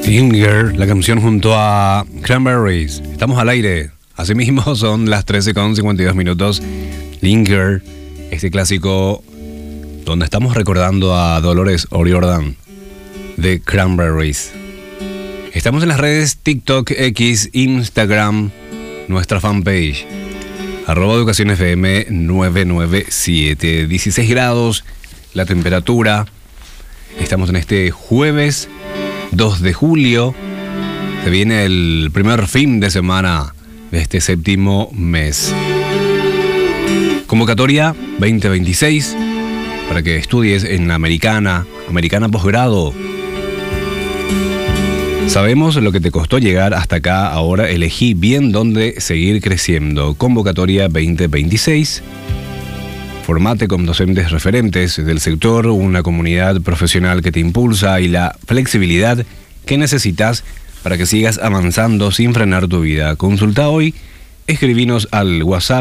Linger, la canción junto a Cranberries. Estamos al aire. Asimismo son las 13:52. Linger, este clásico donde estamos recordando a Dolores O'Riordan de Cranberries. Estamos en las redes TikTok, X, Instagram, nuestra fanpage @EducaciónFM 997. 16 grados la temperatura. Estamos en este jueves 2 de julio. Se viene el primer fin de semana de este séptimo mes. Convocatoria 2026 para que estudies en la Americana posgrado. Sabemos lo que te costó llegar hasta acá, ahora elegí bien dónde seguir creciendo. Convocatoria 2026. Formate con docentes referentes del sector, una comunidad profesional que te impulsa y la flexibilidad que necesitas para que sigas avanzando sin frenar tu vida. Consulta hoy, escribinos al WhatsApp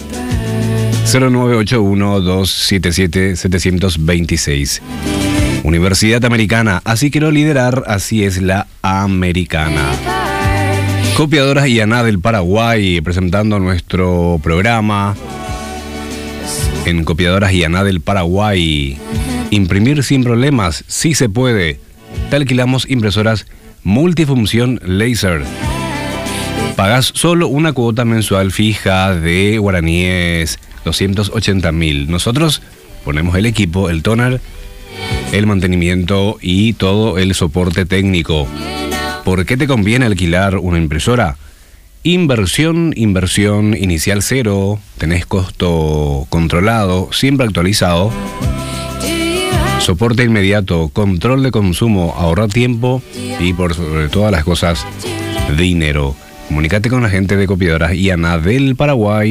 0981-277-726. Universidad Americana, así quiero liderar, así es la Americana. Copiadoras IANA del Paraguay, presentando nuestro programa. En Copiadoras IANA del Paraguay, imprimir sin problemas, sí se puede. Te alquilamos impresoras multifunción láser. Pagas solo una cuota mensual fija de guaraníes 280.000. Nosotros ponemos el equipo, el toner, el mantenimiento y todo el soporte técnico. ¿Por qué te conviene alquilar una impresora? Inversión inicial cero, tenés costo controlado, siempre actualizado, soporte inmediato, control de consumo, ahorrar tiempo y por sobre todas las cosas, dinero. Comunícate con la gente de Copiadoras IANA del Paraguay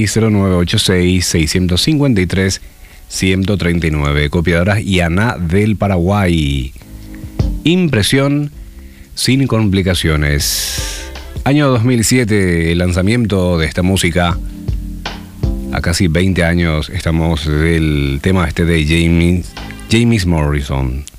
0986-653-139. Copiadoras IANA del Paraguay. Impresión sin complicaciones. Año 2007, el lanzamiento de esta música. A casi 20 años estamos del tema este de James Morrison.